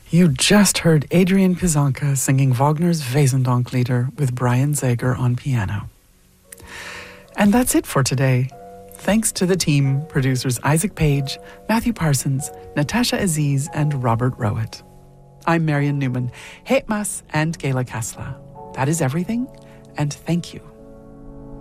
You just heard Adrian Pizanka singing Wagner's Wesendonck-Lieder with Brian Zager on piano. And that's it for today. Thanks to the team, producers Isaac Page, Matthew Parsons, Natasha Aziz, and Robert Rowett. I'm Marion Newman, Hetmas and Gayla Kasla. That is everything, and thank you.